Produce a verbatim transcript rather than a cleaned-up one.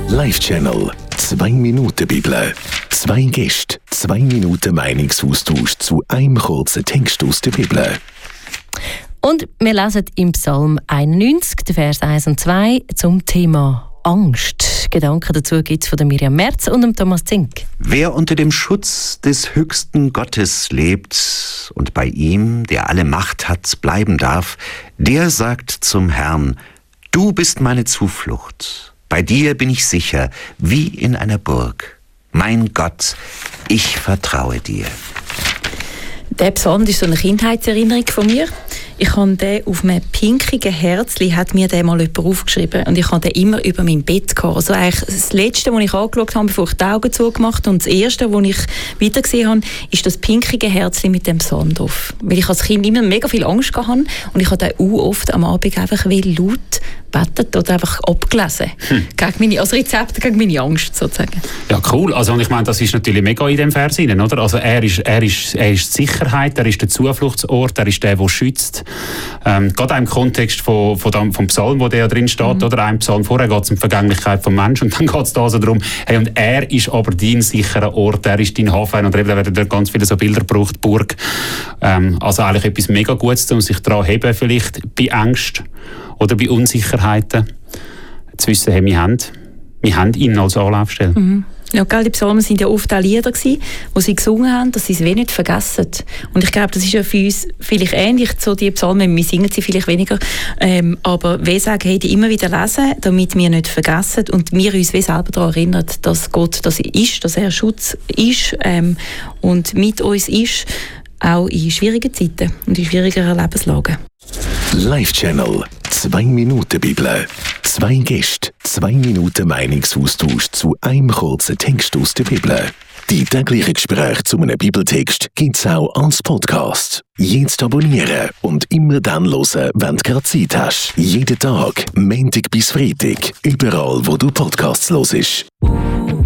Live-Channel. Zwei Minuten Bibel. Zwei Gäste, zwei Minuten Meinungsaustausch zu einem kurzen Text aus der Bibel. Und wir lesen im Psalm einundneunzig, die Vers eins und zwei, zum Thema Angst. Gedanken dazu gibt es von Miriam Merz und Thomas Zink. Wer unter dem Schutz des höchsten Gottes lebt und bei ihm, der alle Macht hat, bleiben darf, der sagt zum Herrn: Du bist meine Zuflucht. Bei dir bin ich sicher, wie in einer Burg. Mein Gott, ich vertraue dir. Der Psalm ist so eine Kindheitserinnerung von mir. Ich habe den auf einem pinkigen Herzli, hat mir den mal jemand aufgeschrieben. Und ich habe den immer über mein Bett gehabt. Also eigentlich das Letzte, was ich angeschaut habe, bevor ich die Augen zugemacht habe. Und das Erste, was ich wieder gesehen habe, ist das pinkige Herzli mit dem Psalm drauf. Weil ich als Kind immer mega viel Angst hatte. Und ich habe den auch oft am Abend einfach wie laut betet oder einfach abgelesen. Hm. Gegen meine, also Rezepte gegen meine Angst sozusagen. Ja, cool. Also, und ich meine, das ist natürlich mega in dem Vers hinein, oder? Also er ist, er ist, er ist die Sicherheit, er ist der Zufluchtsort, er ist der, der schützt. Ähm, gerade auch im Kontext von, von dem, vom Psalm, wo der ja drin steht, mhm. oder? Ein Psalm vorher geht es um die Vergänglichkeit des Menschen und dann geht es da so darum, hey, und er ist aber dein sicherer Ort, er ist dein Hafen, und da werden dort ganz viele so Bilder gebraucht, Burg. Ähm, also eigentlich etwas mega Gutes, um sich daran zu heben, vielleicht bei Ängsten oder bei Unsicherheiten, zu wissen, hey, wir haben, wir haben ihn als Anlaufstelle. Mhm. Ja, gell, die Psalmen waren ja oft auch Lieder gewesen, wo sie gesungen haben, dass sie es wenig vergessen. Und ich glaube, das ist ja für uns vielleicht ähnlich, so die Psalmen, wir singen sie vielleicht weniger, ähm, aber wir sagen, hey, die immer wieder lesen, damit wir nicht vergessen und wir uns wie selber daran erinnern, dass Gott das ist, dass er Schutz ist ähm, und mit uns ist, auch in schwierigen Zeiten und in schwierigeren Lebenslagen. Live-Channel. Zwei Minuten Bibel. Zwei Gäste, zwei Minuten Meinungsaustausch zu einem kurzen Text aus der Bibel. Die täglichen Gespräche zu einem Bibeltext gibt es auch als Podcast. Jetzt abonnieren und immer dann hören, wenn du gerade Zeit hast. Jeden Tag, Montag bis Freitag, überall, wo du Podcasts hörst.